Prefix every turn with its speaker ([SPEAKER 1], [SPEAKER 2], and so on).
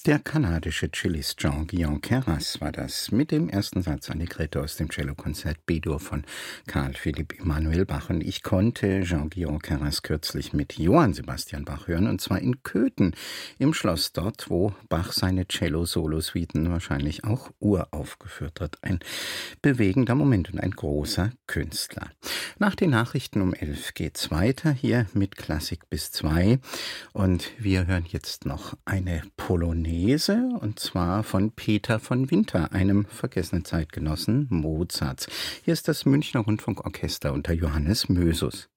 [SPEAKER 1] Der kanadische Cellist Jean-Guyon Queyras war das mit dem ersten Satz Allegretto aus dem Cellokonzert B-Dur von Carl Philipp Emanuel Bach. Und ich konnte Jean-Guyon Queyras kürzlich mit Johann Sebastian Bach hören, und zwar in Köthen, im Schloss dort, wo Bach seine Cello-Solo-Suiten wahrscheinlich auch uraufgeführt hat. Ein bewegender Moment und ein großer Künstler. Nach den Nachrichten um 11 geht's weiter hier mit Klassik bis 2, und wir hören jetzt noch eine Polonaise, und zwar von Peter von Winter, einem vergessenen Zeitgenossen Mozarts. Hier ist das Münchner Rundfunkorchester unter Johannes Mösus.